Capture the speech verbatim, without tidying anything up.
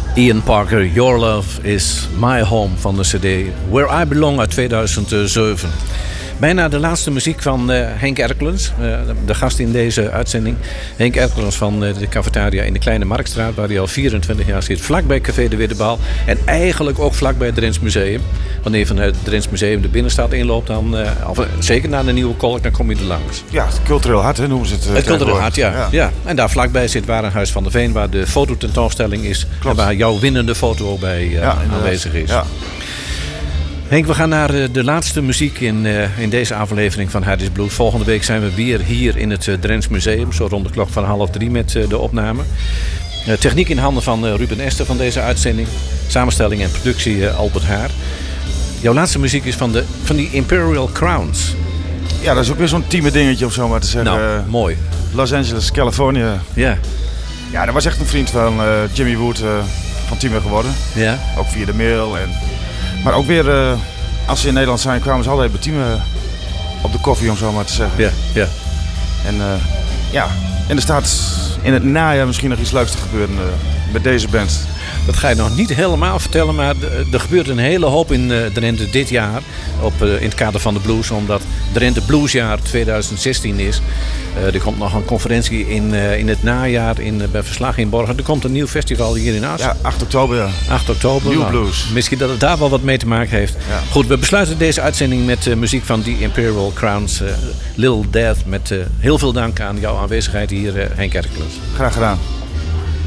Ian Parker, Your Love is My Home van de cd Where I Belong uit tweeduizend zeven. Bijna de laatste muziek van uh, Henk Erkelens, uh, de gast in deze uitzending. Henk Erkelens van uh, de cafetaria in de Kleine Marktstraat, waar hij al vierentwintig jaar zit. Vlakbij Café de Wittebal en eigenlijk ook vlakbij het Drents Museum. Wanneer je vanuit het Drents Museum de binnenstad inloopt, dan, uh, of, zeker naar de Nieuwe Kolk, dan kom je er langs. Ja, het cultureel hart, hè, noemen ze het. Uh, het cultureel hart, ja, ja. ja. En daar vlakbij zit Warenhuis van der Veen, waar de fototentoonstelling is. Klopt. En waar jouw winnende foto ook bij uh, ja, aanwezig is. Ja. Henk, we gaan naar de laatste muziek in, uh, in deze aflevering van Hard is Blues. Volgende week zijn we weer hier in het uh, Drents Museum. Zo rond de klok van half drie met uh, de opname. Uh, techniek in handen van uh, Ruben Ester van deze uitzending. Samenstelling en productie uh, Albert Haar. Jouw laatste muziek is van, de, van die Imperial Crowns. Ja, dat is ook weer zo'n team dingetje om zo maar te zeggen. Nou, uh, mooi. Los Angeles, Californië. Ja. Yeah. Ja, dat was echt een vriend van uh, Jimmy Wood uh, van Teamer geworden. Ja. Yeah. Ook via de mail en... Maar ook weer, uh, als ze in Nederland zijn, kwamen ze altijd bij Team uh, op de koffie, om zo maar te zeggen. Ja, ja. En uh, ja, en er staat in het najaar misschien nog iets leuks te gebeuren uh, met deze band. Dat ga je nog niet helemaal vertellen, maar er gebeurt een hele hoop in Drenthe dit jaar. Op, in het kader van de blues, omdat Drenthe Bluesjaar tweeduizend zestien is. Uh, er komt nog een conferentie in, uh, in het najaar in, bij Verslag in Borgen. Er komt een nieuw festival hier in Assen. Ja, acht oktober. Ja. acht oktober. New nou, Blues. Misschien dat het daar wel wat mee te maken heeft. Ja. Goed, we besluiten deze uitzending met uh, muziek van The Imperial Crowns. Uh, Little Death. Met uh, heel veel dank aan jouw aanwezigheid hier, uh, Henk Erkelens. Graag gedaan.